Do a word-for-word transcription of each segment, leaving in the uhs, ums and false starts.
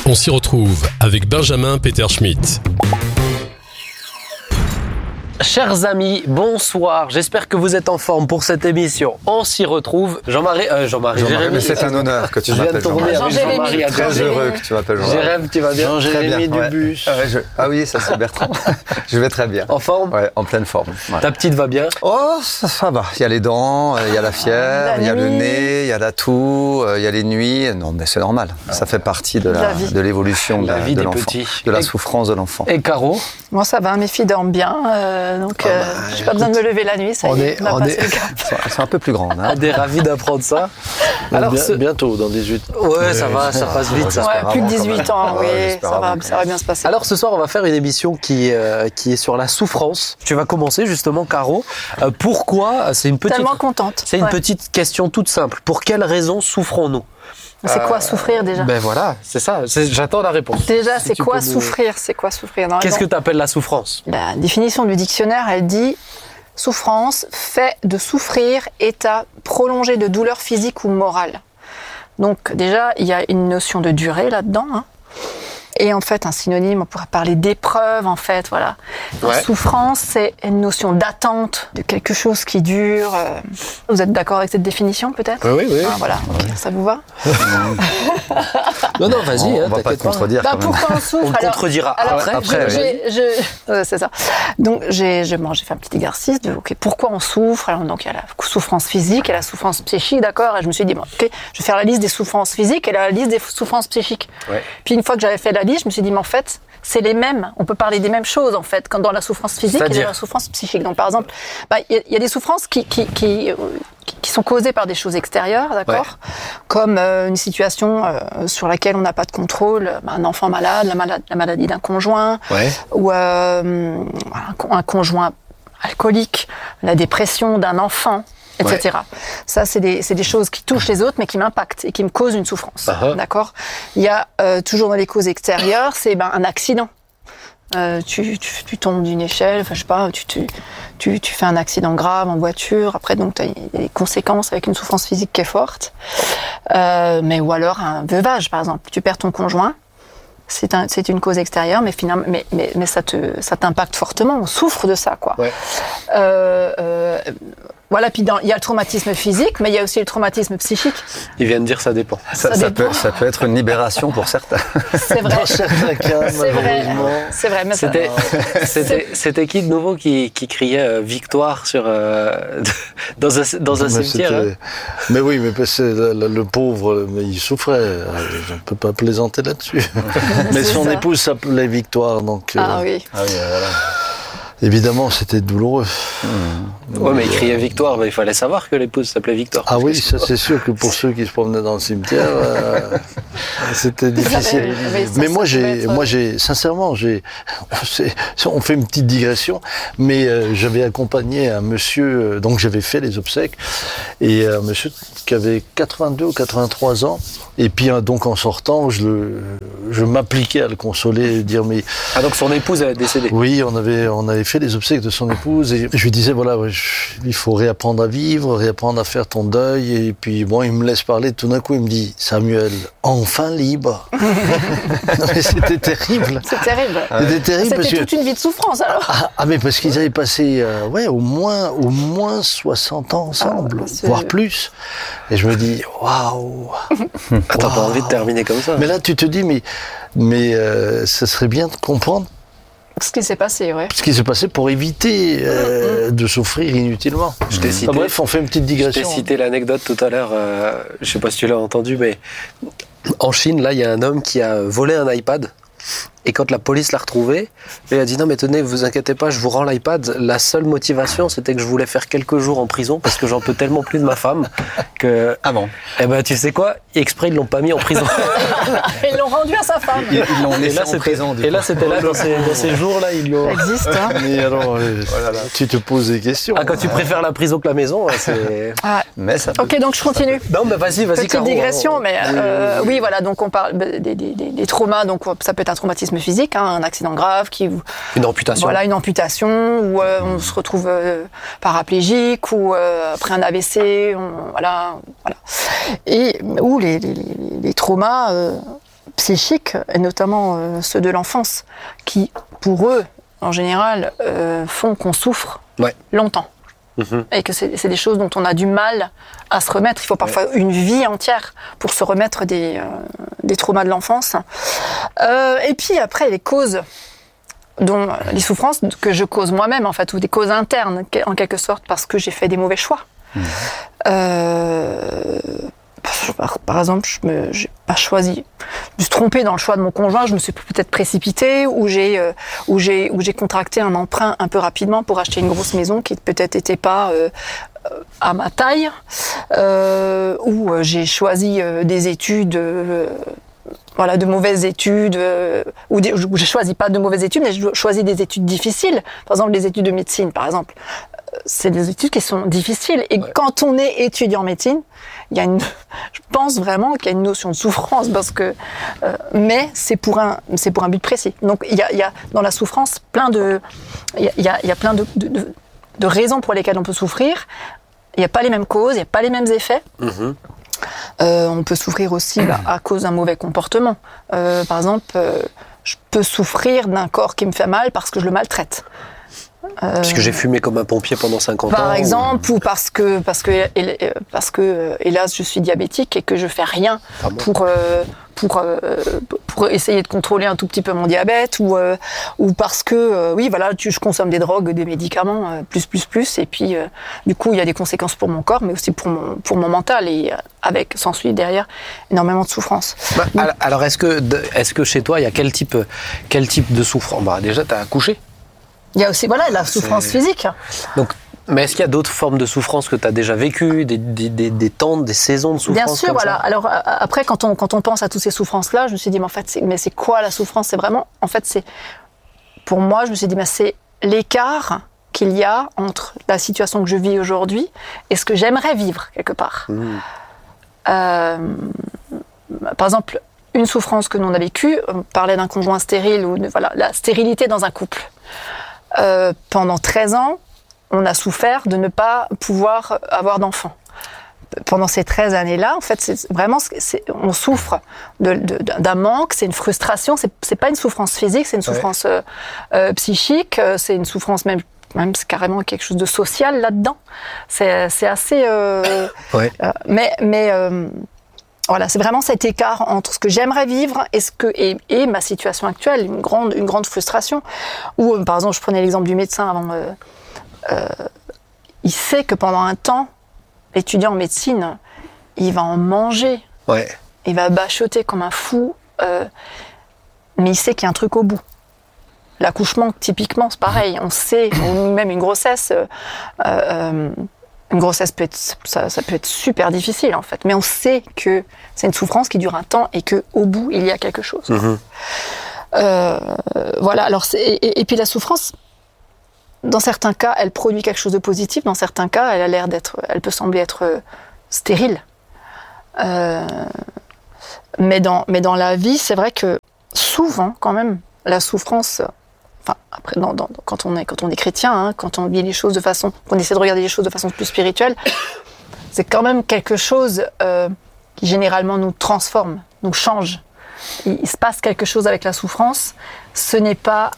On s'y retrouve avec Benjamin Peterschmidt. Chers amis, bonsoir. J'espère que vous êtes en forme pour cette émission. On s'y retrouve. Jean-Marie, euh, Jean-Marie, Jean-Marie, Jérémy. mais c'est un honneur que tu Je viens de m'appelles tourner Jean-Marie. avec Jean-Marie. Très heureux que tu m'appelles Jean-Marie. Jérémy, tu vas bien? Jean-Jérémy du ouais. bus. Ah, ouais, je... ah oui, ça c'est Bertrand. Je vais très bien. En forme? Ouais, en pleine forme. Ouais. Ta petite va bien? Oh, ça, ça va. Il y a les dents, il y a la fièvre, il y a le nez, il y a la toux, il y a les nuits. Non, mais c'est normal. Ça fait partie de, la, de l'évolution de, la vie de des l'enfant, petits. de la Et... souffrance de l'enfant. Et Caro? Moi, ça va. Mes filles dorment bien, euh, donc euh, oh, bah, j'ai pas besoin de me lever la nuit. Ça on y est, est, on on a est... passé le cap. C'est un peu plus grande. Hein. On est ravis d'apprendre ça. Alors, Bien, ce... bientôt, dans dix-huit. Ouais, ouais, ça va, ça passe vite. Ça. Ouais, plus que dix-huit ans, oui, ouais, ça, va, ça va bien se passer. Alors, ce soir, on va faire une émission qui, euh, qui est sur la souffrance. Tu vas commencer, justement, Caro. Euh, pourquoi? C'est une petite... Tellement contente. C'est une ouais. petite question toute simple. Pour quelles raisons souffrons-nous? C'est quoi euh, souffrir déjà? Ben voilà, c'est ça. C'est, j'attends la réponse. Déjà, si c'est quoi souffrir nous... C'est quoi souffrir? Qu'est-ce que tu appelles la souffrance? La définition du dictionnaire, elle dit souffrance, fait de souffrir, état prolongé de douleur physique ou morale. Donc déjà, il y a une notion de durée là-dedans. Hein. Et en fait, un synonyme, on pourrait parler d'épreuve, en fait, voilà. Ouais. La souffrance, c'est une notion d'attente, de quelque chose qui dure. Vous êtes d'accord avec cette définition, peut-être? Oui, oui. Ah, voilà, okay. Ça vous va? Non, non, vas-y. On, hein, on va pas te contredire. Bah, pourquoi on souffre? On te contredira alors, après. Alors, après je, oui. j'ai, je, euh, c'est ça. Donc, j'ai, j'ai, bon, j'ai fait un petit exercice de okay, pourquoi on souffre. Alors, donc, il y a la souffrance physique et la souffrance psychique, d'accord? Et je me suis dit, bon, ok, je vais faire la liste des souffrances physiques et la liste des souffrances psychiques. Ouais. Puis, une fois que j'avais fait la liste, je me suis dit, mais en fait, c'est les mêmes. On peut parler des mêmes choses, en fait, quand dans la souffrance physique C'est-à-dire et dans la souffrance psychique. Donc, par exemple, bah, y, y a des souffrances qui, qui, qui, qui sont causées par des choses extérieures, d'accord? Ouais. Comme euh, une situation euh, sur laquelle on n'a pas de contrôle, bah, un enfant malade, la, malade, la maladie d'un conjoint, ouais. ou euh, un, un conjoint alcoolique, la dépression d'un enfant, et cetera. Ouais. Ça, c'est des, c'est des choses qui touchent les autres, mais qui m'impactent et qui me causent une souffrance. Uh-huh. D'accord? Il y a euh, toujours dans les causes extérieures, c'est ben, un accident. Euh, tu, tu, tu tombes d'une échelle, enfin je sais pas, tu, tu, tu, tu fais un accident grave en voiture. Après, donc, tu as des conséquences avec une souffrance physique qui est forte. Euh, mais ou alors un veuvage, par exemple. Tu perds ton conjoint. C'est, un, c'est une cause extérieure, mais finalement, mais, mais, mais ça te, ça t'impacte fortement. On souffre de ça, quoi. Ouais. Euh, euh, Voilà, puis il y a le traumatisme physique, mais il y a aussi le traumatisme psychique. Il vient de dire ça dépend. Ça, ça, ça, dépend. Peut, ça peut être une libération pour certains. C'est vrai. Dans certains cas, c'est vrai. C'est vrai, mais c'était, ça... c'était, c'était qui de nouveau qui, qui criait euh, victoire sur, euh, dans un, dans un cimetière hein? Mais oui, mais c'est le, le, le pauvre, mais il souffrait. Je ne peux pas plaisanter là-dessus. mais son ça. épouse s'appelait Victoire, donc. Ah euh, oui. Ah oui, voilà. Évidemment, c'était douloureux. Mmh. Oui, mais il criait Victoire, mais il fallait savoir que l'épouse s'appelait Victoire. Ah oui, ça c'est sûr que pour ceux qui se promenaient dans le cimetière, euh, c'était difficile. Mais, mais moi, j'ai, être... moi, j'ai, sincèrement, j'ai, c'est, on fait une petite digression, mais euh, j'avais accompagné un monsieur, donc j'avais fait les obsèques, et un monsieur qui avait quatre-vingt-deux ou quatre-vingt-trois ans, et puis donc en sortant, je, le, je m'appliquais à le consoler, et dire mais. Ah donc son épouse est décédée. Oui, on avait, on avait fait les obsèques de son épouse et je lui disais voilà je, il faut réapprendre à vivre, réapprendre à faire ton deuil et puis bon il me laisse parler tout d'un coup il me dit Samuel enfin libre. Non, mais c'était terrible. C'est terrible. C'était terrible c'était parce toute que, une vie de souffrance alors. Ah, ah mais parce qu'ils avaient passé euh, ouais au moins au moins soixante ans ensemble, ah, voire plus. Et je me dis waouh. T'as pas envie de terminer comme ça. Mais là tu te dis mais mais euh, ça serait bien de comprendre ce qui s'est passé, ouais. Ce qui s'est passé pour éviter euh, de souffrir inutilement. Je t'ai cité, ah, bref, on fait une petite digression. Je t'ai cité l'anecdote tout à l'heure, euh, je sais pas si tu l'as entendu, mais en Chine, là, il y a un homme qui a volé un iPad. Et quand la police l'a retrouvé, il a dit non mais tenez, vous inquiétez pas, je vous rends l'iPad. La seule motivation, c'était que je voulais faire quelques jours en prison parce que j'en peux tellement plus de ma femme que. Ah bon. Eh ben tu sais quoi, exprès ils l'ont pas mis en prison. Ils l'ont rendu à sa femme. Ils, ils l'ont laissé là, en prison. Et là c'était là dans ces, dans ces jours-là ils l'ont. Ça existe. Hein. Mais alors, euh, voilà, tu te poses des questions. Ah quand tu préfères la prison que la maison, c'est. Ah. Mais ça. Peut, ok donc je continue. Peut... Non mais vas-y vas-y. Petite digression, mais euh, oui voilà donc on parle des, des, des, des traumas donc ça peut être un traumatisme physique, hein, un accident grave qui une amputation voilà une amputation ou euh, on se retrouve euh, paraplégique ou euh, après un A V C on, voilà voilà et ou les, les, les traumas euh, psychiques, et notamment euh, ceux de l'enfance, qui, pour eux, en général, euh, font qu'on souffre ouais. longtemps. Mmh. Et que c'est, c'est des choses dont on a du mal à se remettre. Il faut parfois ouais. une vie entière pour se remettre des, euh, des traumas de l'enfance. Euh, et puis après, les causes, dont les souffrances que je cause moi-même, en fait, ou des causes internes, en quelque sorte, parce que j'ai fait des mauvais choix. Mmh. Euh, par, par exemple, je me, j'ai pas choisi, je me suis trompée dans le choix de mon conjoint, je me suis peut-être précipitée, ou j'ai, euh, ou j'ai, ou j'ai contracté un emprunt un peu rapidement pour acheter une grosse maison qui peut-être n'était pas euh, à ma taille, euh, ou euh, j'ai choisi euh, des études. Euh, Voilà, de mauvaises études, euh, ou des, je choisis pas de mauvaises études, mais je choisis des études difficiles. Par exemple, les études de médecine, par exemple. C'est des études qui sont difficiles. Et ouais. quand on est étudiant en médecine, il y a une, je pense vraiment qu'il y a une notion de souffrance, parce que, euh, mais c'est pour un, c'est pour un but précis. Donc, il y a, il y a dans la souffrance plein de, il y a, il y a, il y a plein de, de, de, de raisons pour lesquelles on peut souffrir. Il n'y a pas les mêmes causes, il n'y a pas les mêmes effets. Mm-hmm. Euh, on peut souffrir aussi bah, à cause d'un mauvais comportement. Euh, par exemple, euh, je peux souffrir d'un corps qui me fait mal parce que je le maltraite. Euh, parce que j'ai fumé comme un pompier pendant cinquante par ans. Par exemple, ou, ou parce que, parce que, parce que, hélas, je suis diabétique et que je fais rien ah bon pour, euh, pour, euh, pour essayer de contrôler un tout petit peu mon diabète, ou, euh, ou parce que, euh, oui, voilà, tu, je consomme des drogues, des médicaments, euh, plus, plus, plus, et puis, euh, du coup, il y a des conséquences pour mon corps, mais aussi pour mon, pour mon mental, et avec, s'ensuit derrière énormément de souffrance. Bah, Donc, alors, est-ce que, est-ce que chez toi, il y a quel type, quel type de souffrance? Bah, déjà, t'as accouché. Il y a aussi voilà, la souffrance c'est... physique. Donc, mais est-ce qu'il y a d'autres formes de souffrance que tu as déjà vécues, des, des, des, des temps, des saisons de souffrance? Bien sûr, comme voilà. Ça Alors après, quand on, quand on pense à toutes ces souffrances-là, je me suis dit, mais en fait, c'est, mais c'est quoi la souffrance? C'est vraiment, en fait, c'est, pour moi, je me suis dit, mais c'est l'écart qu'il y a entre la situation que je vis aujourd'hui et ce que j'aimerais vivre, quelque part. Mmh. Euh, par exemple, une souffrance que nous on a vécue, on parlait d'un conjoint stérile, ou de, voilà, la stérilité dans un couple. Euh, pendant treize ans, on a souffert de ne pas pouvoir avoir d'enfants. Pendant ces treize années-là, en fait, c'est vraiment, c'est, on souffre de, de, d'un manque, c'est une frustration, c'est, c'est pas une souffrance physique, c'est une souffrance ouais. euh, euh, psychique, c'est une souffrance même, même c'est carrément quelque chose de social là-dedans. C'est, c'est assez... Euh, ouais. euh, mais... mais euh, Voilà, c'est vraiment cet écart entre ce que j'aimerais vivre et, ce que, et, et ma situation actuelle, une grande, une grande frustration. Ou, euh, par exemple, je prenais l'exemple du médecin avant. Euh, euh, il sait que pendant un temps, l'étudiant en médecine, il va en manger. Ouais. Il va bachoter comme un fou. Euh, mais il sait qu'il y a un truc au bout. L'accouchement, typiquement, c'est pareil. On sait, ou même une grossesse... Euh, euh, Une grossesse peut être, ça, ça peut être super difficile en fait, mais on sait que c'est une souffrance qui dure un temps et que au bout il y a quelque chose. Mmh. Euh, voilà. Alors c'est, et, et puis la souffrance, dans certains cas, elle produit quelque chose de positif. Dans certains cas, elle a l'air d'être, elle peut sembler être euh, stérile. Euh, mais dans, mais dans la vie, c'est vrai que souvent, quand même, la souffrance. Enfin, après, dans, dans, quand, on est, quand on est chrétien, hein, quand on vit les choses de façon, qu'on essaie de regarder les choses de façon plus spirituelle, c'est quand même quelque chose euh, qui généralement nous transforme, nous change. Il, il se passe quelque chose avec la souffrance. Ce n'est pas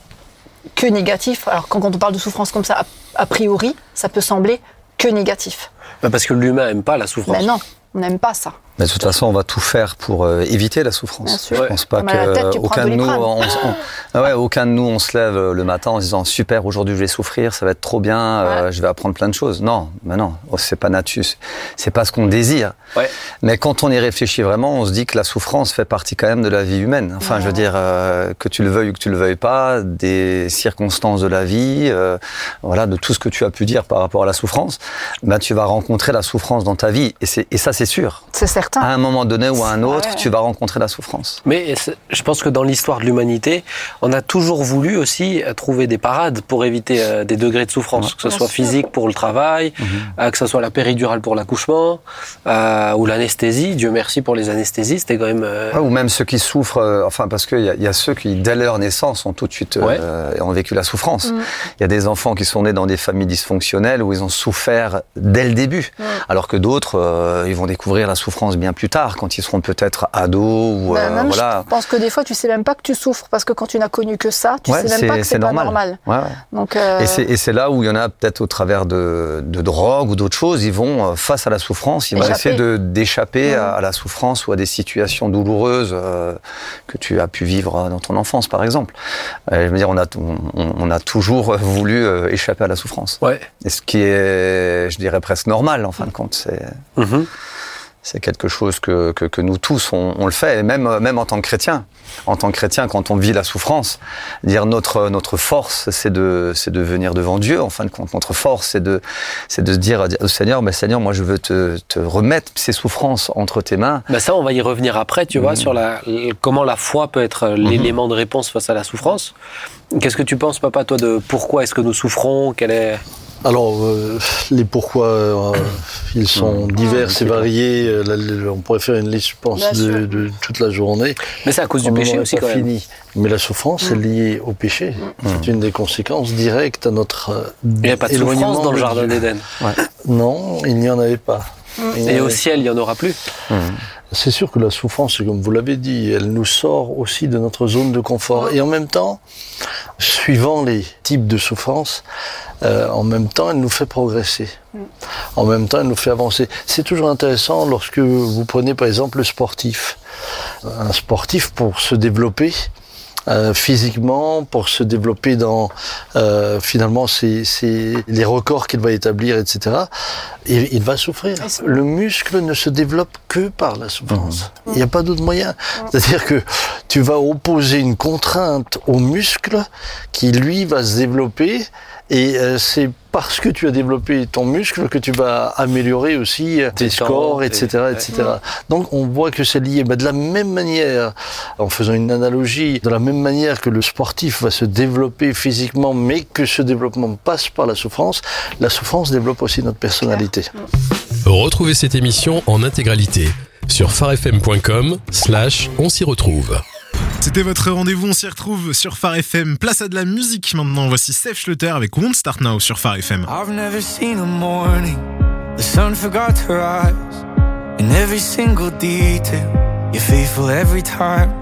que négatif. Alors quand, quand on parle de souffrance comme ça, a, a priori, ça peut sembler que négatif. Bah parce que l'humain n'aime pas la souffrance. Mais non, on n'aime pas ça. Mais de toute façon, on va tout faire pour euh, éviter la souffrance. Je ne pense pas qu'aucun de nous, on, on, ah ouais, aucun de nous, on se lève le matin en se disant super, aujourd'hui je vais souffrir, ça va être trop bien, ouais. euh, je vais apprendre plein de choses. Non, mais non, c'est pas nature, c'est pas ce qu'on désire. Ouais. Mais quand on y réfléchit vraiment, on se dit que la souffrance fait partie quand même de la vie humaine. Enfin, ouais. je veux dire euh, que tu le veuilles ou que tu le veuilles pas, des circonstances de la vie, euh, voilà, de tout ce que tu as pu dire par rapport à la souffrance, ben tu vas rencontrer la souffrance dans ta vie, et c'est et ça c'est sûr. C'est certain. À un moment donné ou à un autre, ouais, ouais. tu vas rencontrer la souffrance. Mais je pense que dans l'histoire de l'humanité, on a toujours voulu aussi trouver des parades pour éviter euh, des degrés de souffrance, ouais. que ce Bien soit sûr. physique pour le travail, mm-hmm. euh, que ce soit la péridurale pour l'accouchement, euh, ou l'anesthésie. Dieu merci pour les anesthésies, c'était quand même... Euh... Ouais, ou même ceux qui souffrent, euh, enfin parce qu'il y, y a ceux qui, dès leur naissance, ont tout de suite euh, ouais. ont vécu la souffrance. Il mm. y a des enfants qui sont nés dans des familles dysfonctionnelles où ils ont souffert dès le début, mm. alors que d'autres, euh, ils vont découvrir la souffrance souffrance bien plus tard, quand ils seront peut-être ados ou ben, euh, voilà. Je pense que des fois, tu sais même pas que tu souffres parce que quand tu n'as connu que ça, tu ouais, sais même c'est, pas que c'est, c'est normal. pas normal. Ouais, ouais. Donc, euh... et, c'est, et c'est là où il y en a peut-être au travers de, de drogue ou d'autres choses, ils vont face à la souffrance, ils vont essayer de, d'échapper mmh. à, à la souffrance ou à des situations douloureuses euh, que tu as pu vivre dans ton enfance, par exemple. Et je veux dire, on a, on, on a toujours voulu euh, échapper à la souffrance. Ouais. Et ce qui est, je dirais, presque normal, en fin de compte. C'est, mmh. c'est quelque chose que, que, que nous tous, on, on le fait, et même, même en tant que chrétien. En tant que chrétien, quand on vit la souffrance, dire notre, notre force, c'est de, c'est de venir devant Dieu, en fin de compte. Notre force, c'est de, c'est de se dire au Seigneur, mais Seigneur, moi, je veux te, te remettre ces souffrances entre tes mains. Ben ça, on va y revenir après, tu mmh. vois, sur la, comment la foi peut être l'élément mmh. de réponse face à la souffrance. Qu'est-ce que tu penses, papa, toi, de pourquoi est-ce que nous souffrons? Quelle est... Alors, euh, les pourquoi, euh, ils sont mmh. divers et variés. Euh, on pourrait faire une liste, je pense, de, de toute la journée. Mais c'est à cause on du péché aussi, quand fini. même. Mais la souffrance mmh. est liée au péché. Mmh. C'est une des conséquences directes à notre euh, il n'y a pas de souffrance dans le jardin d'Éden. Ouais. Non, il n'y en avait pas. Mmh. Et au ciel, il n'y en aura plus. Mmh. C'est sûr que la souffrance, comme vous l'avez dit, elle nous sort aussi de notre zone de confort. Et en même temps, suivant les types de souffrance, euh, en même temps, elle nous fait progresser. En même temps, elle nous fait avancer. C'est toujours intéressant lorsque vous prenez par exemple le sportif. Un sportif, pour se développer, Euh, physiquement, pour se développer dans euh, finalement c'est, c'est les records qu'il va établir, et cetera. Et il va souffrir. Le muscle ne se développe que par la souffrance. Il n'y a pas d'autre moyen. C'est-à-dire que tu vas opposer une contrainte au muscle qui lui va se développer, et euh, c'est parce que tu as développé ton muscle que tu vas améliorer aussi tes scores, et cetera, et cetera. Donc on voit que c'est lié. Mais de la même manière, en faisant une analogie, de la même manière que le sportif va se développer physiquement, mais que ce développement passe par la souffrance, la souffrance développe aussi notre personnalité. Retrouvez cette émission en intégralité sur farfm.com slash on s'y retrouve. C'était votre rendez-vous, on s'y retrouve sur Phare F M. Place à de la musique maintenant. Voici Steph Schluter avec Won't Start Now sur Phare F M. I've never seen a morning, the sun forgot to rise. In every single detail, you're faithful every time.